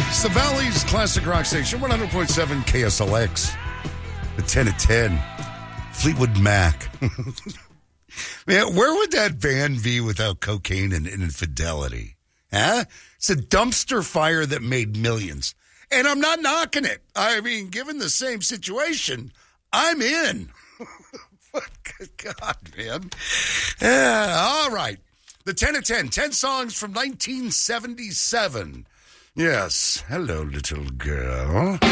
It's the Valley's Classic Rock Station, 100.7 KSLX. The 10 at 10. Fleetwood Mac. Man, where would that band be without cocaine and infidelity? Huh? It's a dumpster fire that made millions. And I'm not knocking it. I mean, given the same situation, I'm in. Good God, man. All right. The 10 at 10. 10 songs from 1977. Yes. Hello, little girl.